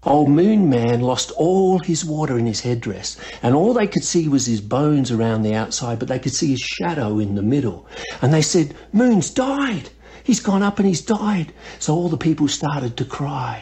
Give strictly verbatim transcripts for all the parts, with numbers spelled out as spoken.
Old Moon Man lost all his water in his headdress, and all they could see was his bones around the outside, but they could see his shadow in the middle. And they said, Moon's died. He's gone up and he's died. So all the people started to cry.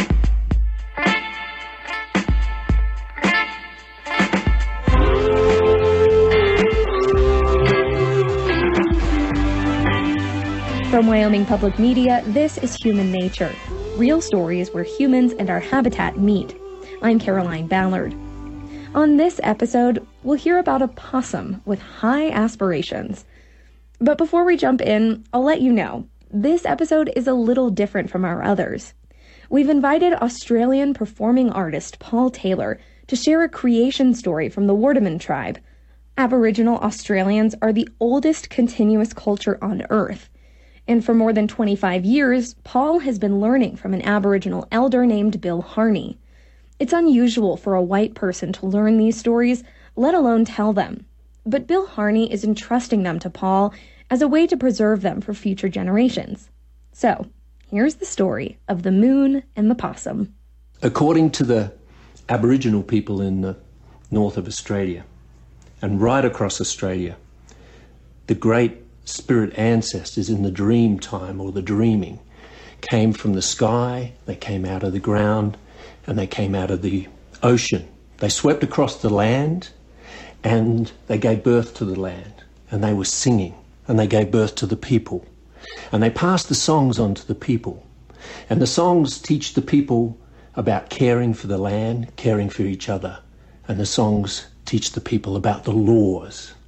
From Wyoming Public Media, this is Human Nature, real stories where humans and our habitat meet. I'm Caroline Ballard. On this episode, we'll hear about a possum with high aspirations. But before we jump in, I'll let you know, this episode is a little different from our others. We've invited Australian performing artist Paul Taylor to share a creation story from the Wardaman tribe. Aboriginal Australians are the oldest continuous culture on Earth. And for more than twenty-five years, Paul has been learning from an Aboriginal elder named Bill Harney. It's unusual for a white person to learn these stories, let alone tell them. But Bill Harney is entrusting them to Paul as a way to preserve them for future generations. So, here's the story of the moon and the possum. According to the Aboriginal people in the north of Australia, and right across Australia, the great spirit ancestors in the dream time, or the dreaming, came from the sky, they came out of the ground, and they came out of the ocean. They swept across the land, and they gave birth to the land, and they were singing, and they gave birth to the people. And they passed the songs on to the people. And the songs teach the people about caring for the land, caring for each other. And the songs teach the people about the laws.